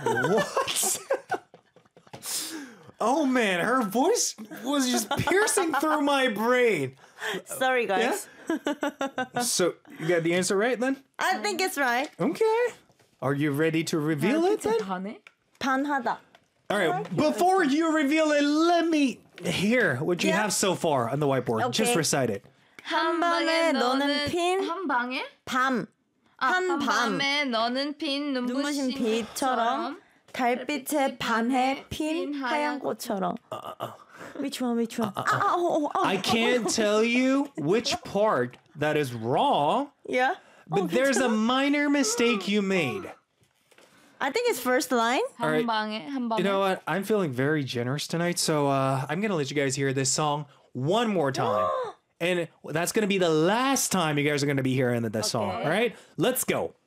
What? Oh man, her voice was just piercing through my brain. Sorry, guys. So you got the answer right then? I think it's right. Okay. Are you ready to reveal it then? 반해? 반하다. All right. Before you reveal it, let me hear what you Yeah. have so far on the whiteboard. Just Okay. recite it. 한 밤에 너는 핀 한 방에? 밤. 한 밤. 밤에 너는 핀 눈부신 빛처럼 달빛에 반해 핀 하얀 꽃처럼. Which one? Which one? I can't tell you which part that is wrong, Yeah. but there's a minor mistake you made. I think it's first line. All right. 한 방에 한 밤에. You know what? I'm feeling very generous tonight, so I'm gonna let you guys hear this song one more time. And that's gonna be the last time you guys are gonna be hearing this song. All right? Let's go.